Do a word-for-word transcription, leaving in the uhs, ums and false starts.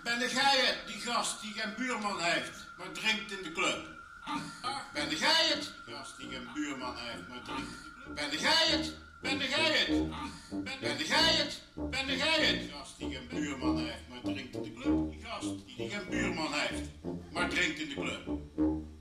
Ben jij het, die gast die geen buurman heeft, maar drinkt in de club? Ben jij het, gast die geen buurman heeft, maar drinkt in de club? Ben jij het? Ben jij het? Ben jij het? Ben jij het, gast die